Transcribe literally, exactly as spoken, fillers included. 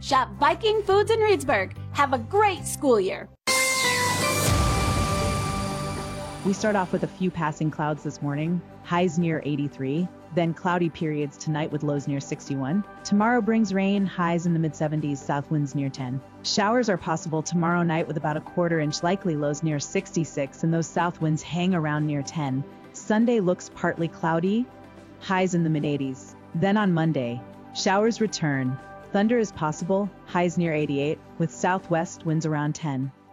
Shop Viking Foods in Reedsburg. Have a great school year. We start off with a few passing clouds this morning, highs near eighty-three, then cloudy periods tonight with lows near sixty-one. Tomorrow brings rain, highs in the mid seventies, south winds near ten. Showers are possible tomorrow night with about a quarter inch likely, lows near sixty-six, and those south winds hang around near ten. Sunday looks partly cloudy, highs in the mid eighties. Then on Monday, showers return. Thunder is possible, highs near eighty-eight, with southwest winds around ten.